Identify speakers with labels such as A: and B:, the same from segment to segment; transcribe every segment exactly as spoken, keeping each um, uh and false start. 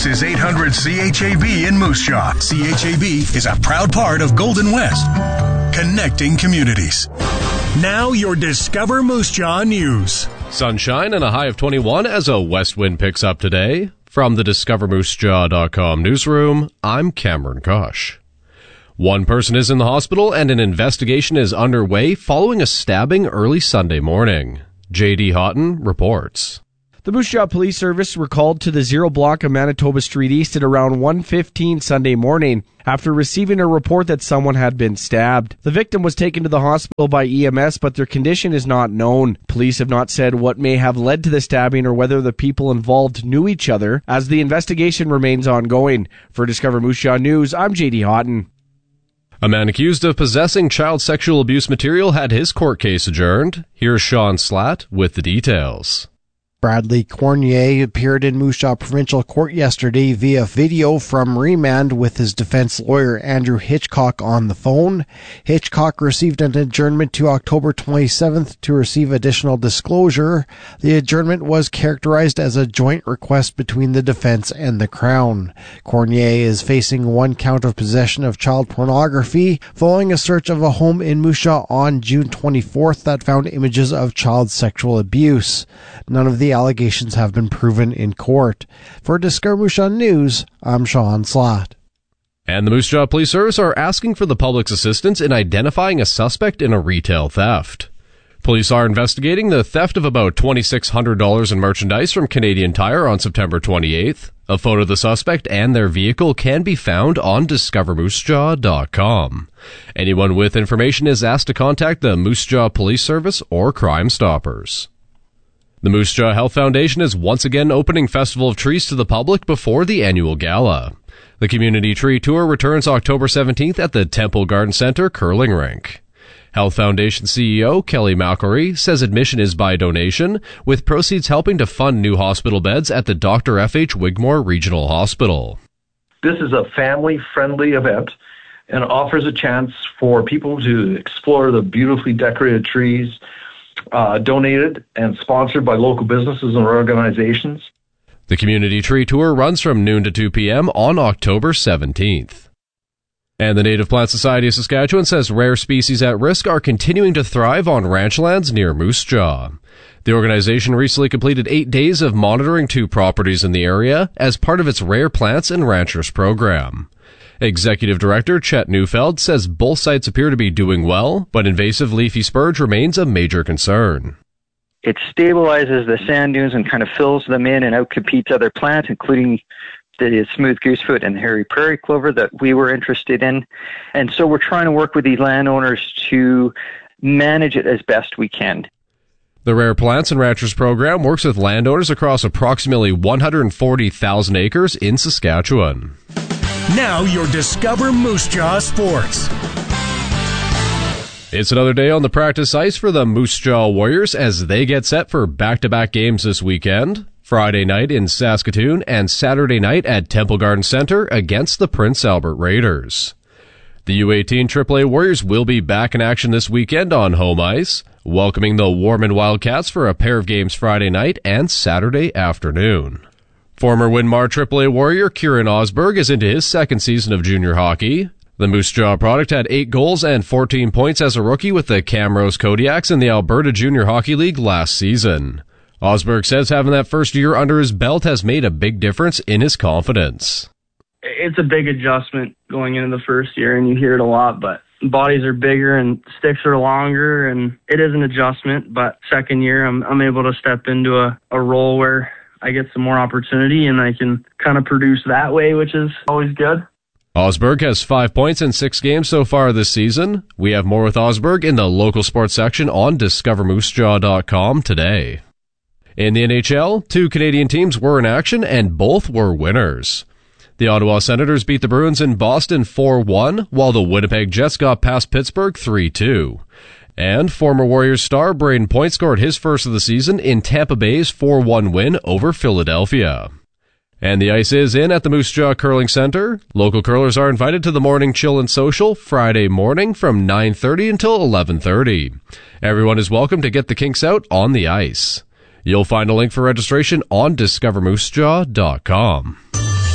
A: This is eight hundred C H A B in Moose Jaw. C H A B is a proud part of Golden West, connecting communities. Now your Discover Moose Jaw news.
B: Sunshine and a high of twenty-one as a west wind picks up today. From the discover moose jaw dot com newsroom, I'm Cameron Kosh. One person is in the hospital and an investigation is underway following a stabbing early Sunday morning. J D Houghton reports.
C: The Moose Jaw Police Service were called to the Zero Block of Manitoba Street East at around one fifteen Sunday morning after receiving a report that someone had been stabbed. The victim was taken to the hospital by E M S, but their condition is not known. Police have not said what may have led to the stabbing or whether the people involved knew each other, as the investigation remains ongoing. For Discover Moose Jaw News, I'm J D Houghton.
B: A man accused of possessing child sexual abuse material had his court case adjourned. Here's Sean Slatt with the details.
D: Bradley Cornier appeared in Moose Jaw Provincial Court yesterday via video from remand with his defense lawyer Andrew Hitchcock on the phone. Hitchcock received an adjournment to October twenty-seventh to receive additional disclosure. The adjournment was characterized as a joint request between the defense and the Crown. Cornier is facing one count of possession of child pornography following a search of a home in Moose Jaw on June twenty-fourth that found images of child sexual abuse. None of the allegations have been proven in court. For Discover Moose Jaw News, I'm Sean Slatt.
B: And the Moose Jaw Police Service are asking for the public's assistance in identifying a suspect in a retail theft. Police are investigating the theft of about two thousand six hundred dollars in merchandise from Canadian Tire on September twenty-eighth. A photo of the suspect and their vehicle can be found on discover moose jaw dot com. Anyone with information is asked to contact the Moose Jaw Police Service or Crime Stoppers. The Moose Jaw Health Foundation is once again opening Festival of Trees to the public before the annual gala. The Community Tree Tour returns October seventeenth at the Temple Garden Center curling rink. Health Foundation C E O Kelly Malcory says admission is by donation, with proceeds helping to fund new hospital beds at the Doctor F H Wigmore Regional Hospital.
E: This is a family-friendly event and offers a chance for people to explore the beautifully decorated trees, Uh, donated and sponsored by local businesses and organizations.
B: The Community Tree Tour runs from noon to two p.m. on October seventeenth. And the Native Plant Society of Saskatchewan says rare species at risk are continuing to thrive on ranch lands near Moose Jaw. The organization recently completed eight days of monitoring two properties in the area as part of its Rare Plants and Ranchers program. Executive Director Chet Neufeld says both sites appear to be doing well, but invasive leafy spurge remains a major concern.
F: It stabilizes the sand dunes and kind of fills them in and outcompetes other plants, including the smooth goosefoot and the hairy prairie clover that we were interested in. And so we're trying to work with these landowners to manage it as best we can.
B: The Rare Plants and Ranchers program works with landowners across approximately one hundred forty thousand acres in Saskatchewan.
A: Now your Discover Moose Jaw Sports.
B: It's another day on the practice ice for the Moose Jaw Warriors as they get set for back-to-back games this weekend. Friday night in Saskatoon and Saturday night at Temple Garden Center against the Prince Albert Raiders. The U eighteen triple A Warriors will be back in action this weekend on home ice, welcoming the Warman Wildcats for a pair of games Friday night and Saturday afternoon. Former Winmar triple A Warrior Kieran Osberg is into his second season of junior hockey. The Moose Jaw product had eight goals and fourteen points as a rookie with the Camrose Kodiaks in the Alberta Junior Hockey League last season. Osberg says having that first year under his belt has made a big difference in his confidence.
G: It's a big adjustment going into the first year, and you hear it a lot, but bodies are bigger and sticks are longer, and it is an adjustment, but second year I'm, I'm able to step into a, a role where I get some more opportunity and I can kind of produce that way, which is always good.
B: Osberg has five points in six games so far this season. We have more with Osberg in the local sports section on discover moose jaw dot com today. In the N H L, two Canadian teams were in action and both were winners. The Ottawa Senators beat the Bruins in Boston four one, while the Winnipeg Jets got past Pittsburgh three two. And former Warriors star Brayden Point scored his first of the season in Tampa Bay's four one win over Philadelphia. And the ice is in at the Moose Jaw Curling Center. Local curlers are invited to the morning chill and social Friday morning from nine thirty until eleven thirty. Everyone is welcome to get the kinks out on the ice. You'll find a link for registration on discover moose jaw dot com.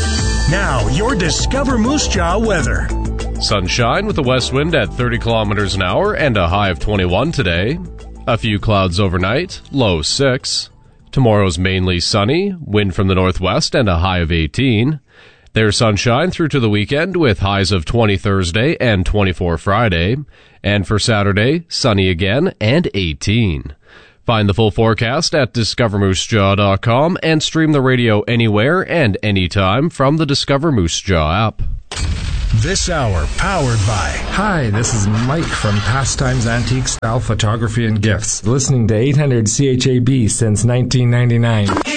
A: Now, your Discover Moose Jaw weather.
B: Sunshine with a west wind at thirty kilometers an hour and a high of twenty-one today. A few clouds overnight, low six. Tomorrow's mainly sunny, wind from the northwest and a high of eighteen. There's sunshine through to the weekend with highs of twenty Thursday and twenty-four Friday. And for Saturday, sunny again and eighteen. Find the full forecast at discover moose jaw dot com and stream the radio anywhere and anytime from the Discover Moose Jaw app.
A: This hour powered by...
H: Hi, this is Mike from Pastimes Antique Style Photography and Gifts, listening to eight hundred C H A B since nineteen ninety-nine.